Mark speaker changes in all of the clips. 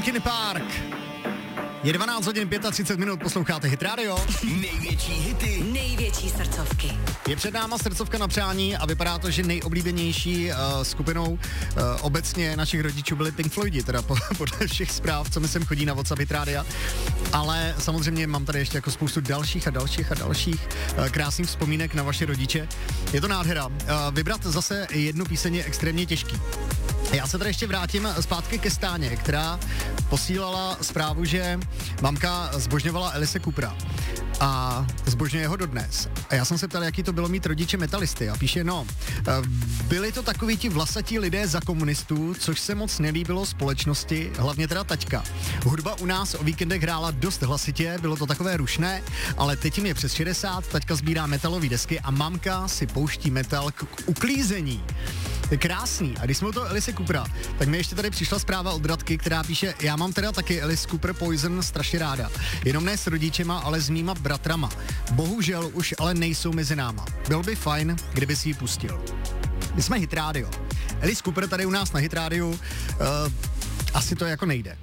Speaker 1: Linkin Park. Je 12 hodin 35 minut, posloucháte Hit Radio.
Speaker 2: Největší hity,
Speaker 3: největší srdcovky.
Speaker 1: Je před náma srdcovka na přání a vypadá to, že nejoblíbenější skupinou obecně našich rodičů byli Pink Floydi, teda podle všech zpráv, co mi sem chodí na WhatsApp Hit Radia. Ale samozřejmě mám tady ještě jako spoustu dalších krásných vzpomínek na vaše rodiče. Je to nádhera. Vybrat zase jednu píseň je extrémně těžký. Já se tady ještě vrátím zpátky ke Stáně, která posílala zprávu, že mamka zbožňovala Alice Coopera a zbožňuje ho dodnes. A já jsem se ptal, jaký to bylo mít rodiče metalisty a píše, byli to takoví ti vlasatí lidé za komunistů, což se moc nelíbilo společnosti, hlavně teda taťka. Hudba u nás o víkendech hrála dost hlasitě, bylo to takové rušné, ale teď jim je přes 60, taťka sbírá metalové desky a mamka si pouští metal k uklízení. Je krásný. A když jsme u toho Alice Coopera, tak mi ještě tady přišla zpráva od Radky, která píše, já mám teda taky Alice Cooper Poison strašně ráda. Jenom ne s rodičema, ale s mýma bratrama. Bohužel už ale nejsou mezi náma. Byl by fajn, kdyby si ji pustil. My jsme Hit Radio. Alice Cooper tady u nás na Hit Radio, asi to jako nejde.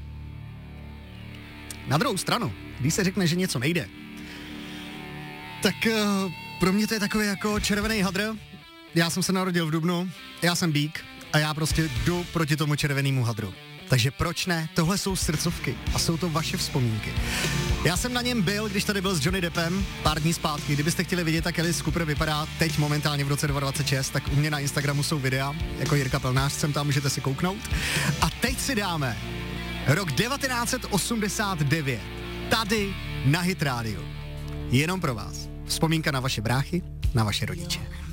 Speaker 1: Na druhou stranu, když se řekne, že něco nejde, tak pro mě to je takový jako červený hadr. Já jsem se narodil v dubnu, já jsem bík a já prostě jdu proti tomu červenému hadru. Takže proč ne? Tohle jsou srdcovky a jsou to vaše vzpomínky. Já jsem na něm byl, když tady byl s Johnny Deppem pár dní zpátky. Kdybyste chtěli vidět, jak Alice Cooper vypadá teď momentálně v roce 2026, tak u mě na Instagramu jsou videa, jako Jirka Pelnář, jsem tam, můžete si kouknout. A teď si dáme rok 1989, tady na Hit Radio. Jenom pro vás. Vzpomínka na vaše bráchy, na vaše rodiče.